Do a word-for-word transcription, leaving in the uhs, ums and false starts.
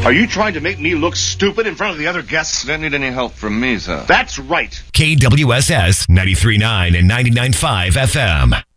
Are you trying to make me look stupid in front of the other guests? You don't need any help from me, sir. That's right. K W S S ninety-three point nine and ninety-nine point five F M.